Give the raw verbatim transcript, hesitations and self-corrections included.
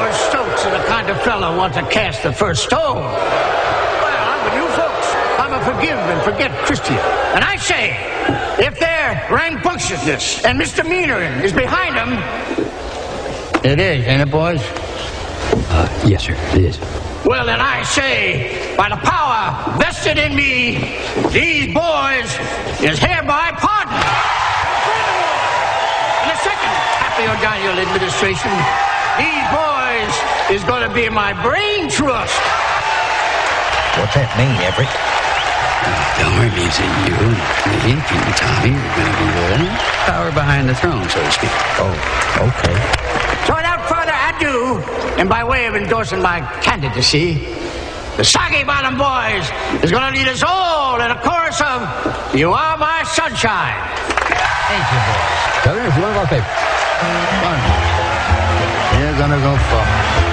George Stokes is the kind of fellow want to cast the first stone. Well, I'm with you folks. I'm a forgive and forget Christian. And I say, if their rambunctiousness and misdemeanoring is behind them, it is, ain't it, boys? Uh, yes, sir, it is. Well, then I say, by the power vested in me, these boys is hereby pardoned. In the second happy O'Daniel administration, these boys is going to be my brain trust. What's that mean, Everett? Uh, the army means that you and me and Tommy are going to be the power behind the throne, so to speak. Oh, okay. So without further ado, and by way of endorsing my candidacy, the Soggy Bottom Boys is going to lead us all in a chorus of You Are My Sunshine. Thank you, boys. Governor, it's one of our favorites. Fun. You're gonna go far.